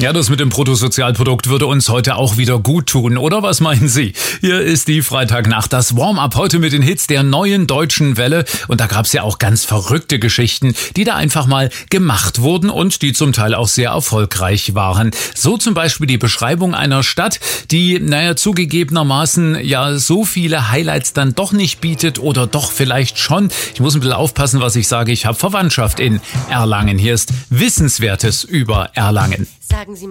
Ja, das mit dem Bruttosozialprodukt würde uns heute auch wieder gut tun, oder was meinen Sie? Hier ist die Freitagnacht, das Warm-up heute mit den Hits der neuen deutschen Welle. Und da gab's ja auch ganz verrückte Geschichten, die da einfach mal gemacht wurden und die zum Teil auch sehr erfolgreich waren. So zum Beispiel die Beschreibung einer Stadt, die, zugegebenermaßen ja so viele Highlights dann doch nicht bietet oder doch vielleicht schon. Ich muss ein bisschen aufpassen, was ich sage. Ich habe Verwandtschaft in Erlangen. Hier ist Wissenswertes über Erlangen. Sagen Sie